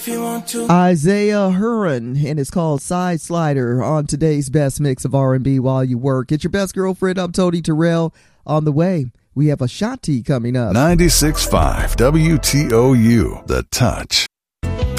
Isaiah Huron, and it's called Side Slider on today's best mix of R&B while you work. It's your best girlfriend. I'm Tony Terrell. On the way, we have Ashanti coming up. 96.5 WTOU, The Touch.